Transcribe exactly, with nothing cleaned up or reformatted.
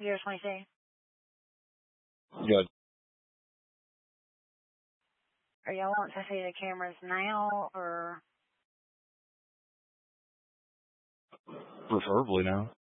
You just want to say? Yeah. Are y'all want to see the cameras now, or? Preferably now.